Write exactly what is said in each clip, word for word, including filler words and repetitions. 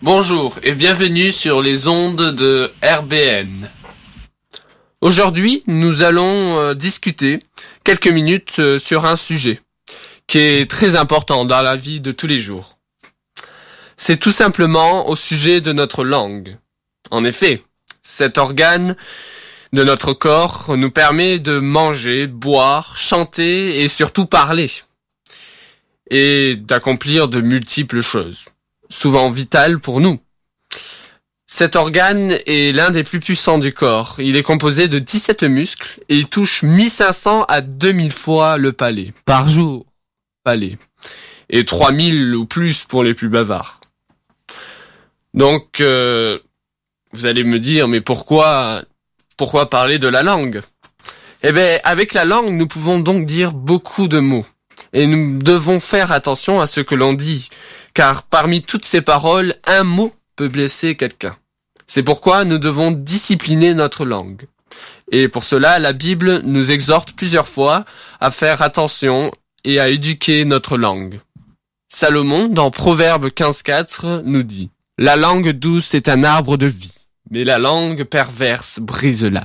Bonjour et bienvenue sur les ondes de R B N. Aujourd'hui, nous allons euh, discuter quelques minutes euh, sur un sujet qui est très important dans la vie de tous les jours. C'est tout simplement au sujet de notre langue. En effet, cet organe de notre corps nous permet de manger, boire, chanter et surtout parler. Et d'accomplir de multiples choses, souvent vitales pour nous. Cet organe est l'un des plus puissants du corps. Il est composé de dix-sept muscles et il touche mille cinq cents à deux mille fois le palais par jour. Palais. Et trois mille ou plus pour les plus bavards. Donc, euh, vous allez me dire, mais pourquoi, pourquoi parler de la langue ? Eh bien, avec la langue, nous pouvons donc dire beaucoup de mots. Et nous devons faire attention à ce que l'on dit, car parmi toutes ces paroles, un mot peut blesser quelqu'un. C'est pourquoi nous devons discipliner notre langue. Et pour cela, la Bible nous exhorte plusieurs fois à faire attention et à éduquer notre langue. Salomon, dans Proverbe quinze quatre, nous dit « La langue douce est un arbre de vie, mais la langue perverse brise l'âme. »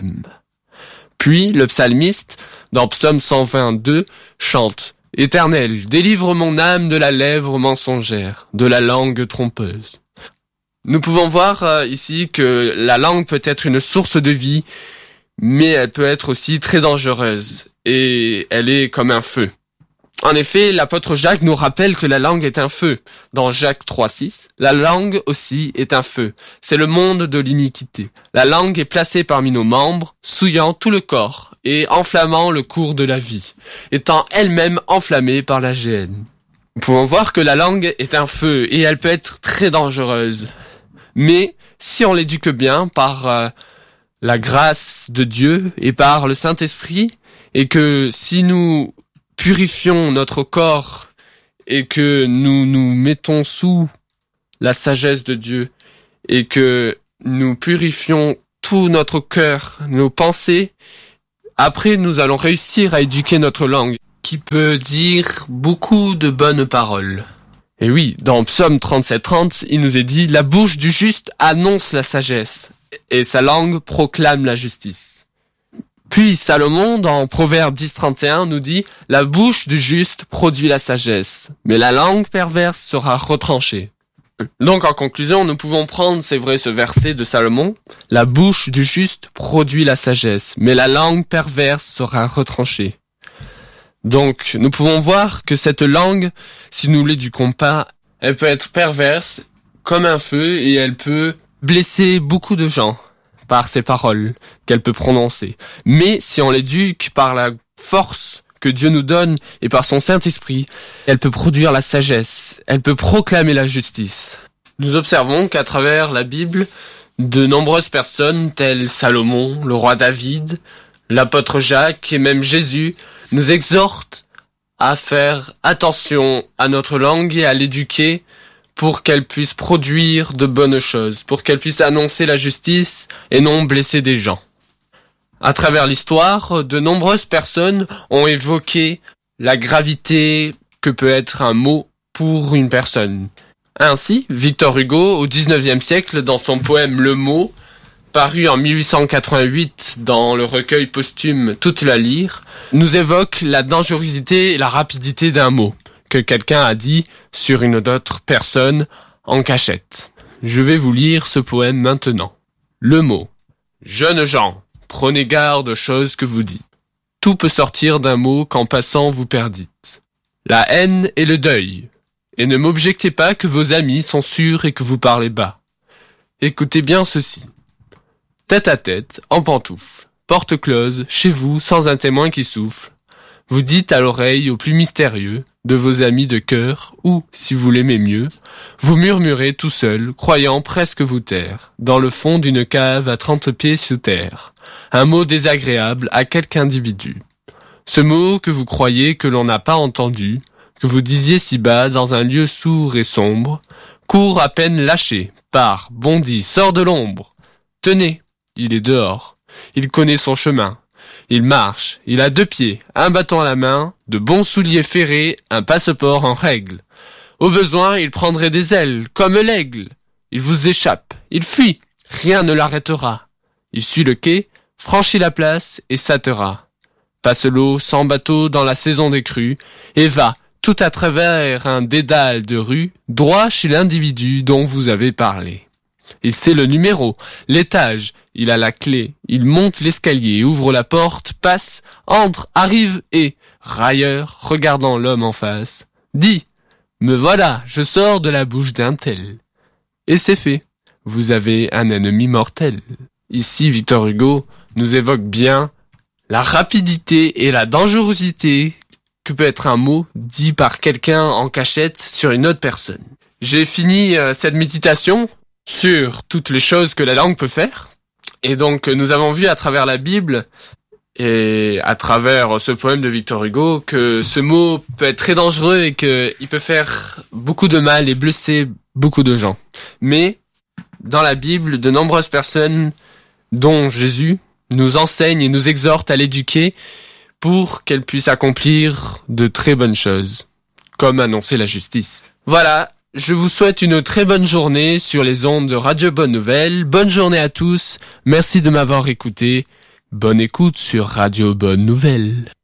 Puis, le psalmiste, dans Psaume cent vingt-deux, chante « Éternel, délivre mon âme de la lèvre mensongère, de la langue trompeuse. » Nous pouvons voir euh, ici que la langue peut être une source de vie, mais elle peut être aussi très dangereuse, et elle est comme un feu. En effet, l'apôtre Jacques nous rappelle que la langue est un feu. Dans Jacques trois six, la langue aussi est un feu. C'est le monde de l'iniquité. La langue est placée parmi nos membres, souillant tout le corps et enflammant le cours de la vie, étant elle-même enflammée par la géhenne. Nous pouvons voir que la langue est un feu et elle peut être très dangereuse. Mais si on l'éduque bien par euh, la grâce de Dieu et par le Saint-Esprit, et que si nous purifions notre corps et que nous nous mettons sous la sagesse de Dieu et que nous purifions tout notre cœur, nos pensées, après nous allons réussir à éduquer notre langue qui peut dire beaucoup de bonnes paroles. Et oui, dans Psaume trente-sept trente, il nous est dit « La bouche du juste annonce la sagesse et sa langue proclame la justice. » Puis Salomon, dans Proverbe dix trente et un, nous dit « La bouche du juste produit la sagesse, mais la langue perverse sera retranchée. » Donc en conclusion, nous pouvons prendre, c'est vrai, ce verset de Salomon « La bouche du juste produit la sagesse, mais la langue perverse sera retranchée. » Donc nous pouvons voir que cette langue, si nous l'éduquons pas, elle peut être perverse comme un feu et elle peut blesser beaucoup de gens par ses paroles qu'elle peut prononcer. Mais si on l'éduque par la force que Dieu nous donne et par son Saint-Esprit, elle peut produire la sagesse, elle peut proclamer la justice. Nous observons qu'à travers la Bible, de nombreuses personnes telles Salomon, le roi David, l'apôtre Jacques et même Jésus nous exhortent à faire attention à notre langue et à l'éduquer pour qu'elle puisse produire de bonnes choses, pour qu'elle puisse annoncer la justice et non blesser des gens. À travers l'histoire, de nombreuses personnes ont évoqué la gravité que peut être un mot pour une personne. Ainsi, Victor Hugo, au dix-neuvième siècle, dans son poème Le Mot, paru en mille huit cent quatre-vingt-huit dans le recueil posthume Toute la lyre, nous évoque la dangerosité et la rapidité d'un mot que quelqu'un a dit sur une autre personne en cachette. Je vais vous lire ce poème maintenant. Le mot. Jeunes gens, prenez garde aux choses que vous dites. Tout peut sortir d'un mot qu'en passant vous perdîtes. La haine et le deuil. Et ne m'objectez pas que vos amis sont sûrs et que vous parlez bas. Écoutez bien ceci. Tête à tête, en pantoufles, porte close, chez vous, sans un témoin qui souffle. Vous dites à l'oreille au plus mystérieux de vos amis de cœur, ou, si vous l'aimez mieux, vous murmurez tout seul, croyant presque vous taire, dans le fond d'une cave à trente pieds sous terre, un mot désagréable à quelque individu. Ce mot que vous croyez que l'on n'a pas entendu, que vous disiez si bas dans un lieu sourd et sombre, court à peine lâché, part, bondit, sort de l'ombre. Tenez, il est dehors, il connaît son chemin. Il marche, il a deux pieds, un bâton à la main, de bons souliers ferrés, un passeport en règle. Au besoin, il prendrait des ailes, comme l'aigle. il vous échappe, il fuit, rien ne l'arrêtera. Il suit le quai, franchit la place et s'attera. Passe l'eau sans bateau dans la saison des crues et va, tout à travers un dédale de rues, droit chez l'individu dont vous avez parlé. Il sait le numéro, l'étage, il a la clé, il monte l'escalier, ouvre la porte, passe, entre, arrive et, railleur, regardant l'homme en face, dit « Me voilà, je sors de la bouche d'un tel. » Et c'est fait, vous avez un ennemi mortel. Ici, Victor Hugo nous évoque bien la rapidité et la dangerosité que peut être un mot dit par quelqu'un en cachette sur une autre personne. J'ai fini euh, cette méditation sur toutes les choses que la langue peut faire. Et donc, nous avons vu à travers la Bible et à travers ce poème de Victor Hugo que ce mot peut être très dangereux et qu'il peut faire beaucoup de mal et blesser beaucoup de gens. Mais dans la Bible, de nombreuses personnes, dont Jésus, nous enseignent et nous exhortent à l'éduquer pour qu'elle puisse accomplir de très bonnes choses, comme annoncer la justice. Voilà. Je vous souhaite une très bonne journée sur les ondes de Radio Bonne Nouvelle. Bonne journée à tous. Merci de m'avoir écouté. Bonne écoute sur Radio Bonne Nouvelle.